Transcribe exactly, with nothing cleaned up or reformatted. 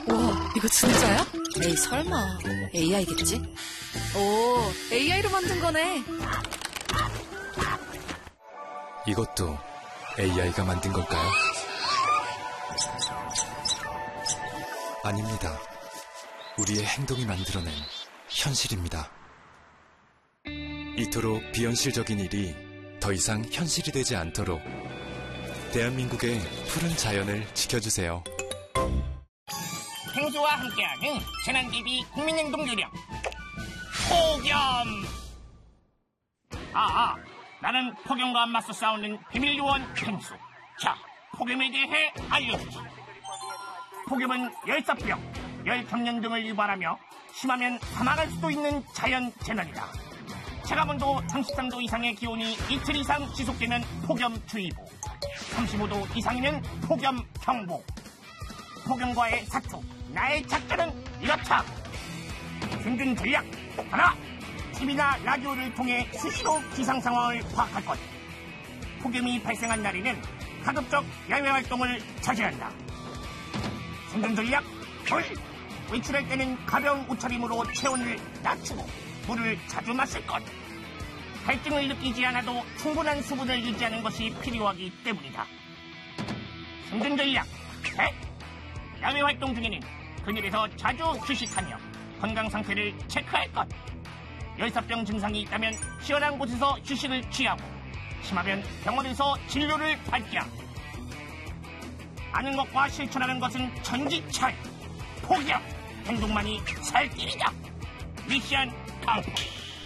와, 이거 진짜야? 에이, 설마. 에이아이겠지? 오, 에이아이로 만든 거네. 이것도 에이아이가 만든 걸까요? 아닙니다. 우리의 행동이 만들어낸 현실입니다. 이토록 비현실적인 일이 더 이상 현실이 되지 않도록 대한민국의 푸른 자연을 지켜주세요. 행주와 함께하는 재난대비 국민행동 요령 폭염. 아아, 나는 폭염과 맞서 싸우는 비밀요원 행수. 자, 폭염에 대해 알려주지. 폭염은 열사병, 열경련 등을 유발하며 심하면 사망할 수도 있는 자연재난이다. 체감온도 삼십삼 도 이상의 기온이 이틀 이상 지속되면 폭염주의보, 삼십오 도 이상이면 폭염경보. 폭염과의 사투, 나의 작전은 이렇다. 생존 전략 하나, 티비나 라디오를 통해 수시로 기상 상황을 파악할 것. 폭염이 발생한 날에는 가급적 야외 활동을 자제한다. 생존 전략 둘, 외출할 때는 가벼운 옷차림으로 체온을 낮추고 물을 자주 마실 것. 갈증을 느끼지 않아도 충분한 수분을 유지하는 것이 필요하기 때문이다. 생존 전략 셋, 야외 활동 중에는 그늘에서 자주 휴식하며 건강 상태를 체크할 것. 열사병 증상이 있다면 시원한 곳에서 휴식을 취하고 심하면 병원에서 진료를 받자. 아는 것과 실천하는 것은 천지차이. 폭염, 행동만이 살 길이다. 미션 컴플릿.